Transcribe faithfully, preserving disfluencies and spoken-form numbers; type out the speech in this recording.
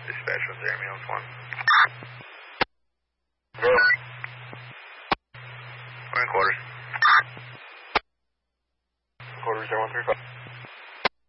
Dispatch one zero, ambulance one. Go. One quarters. Quarters zero one three five.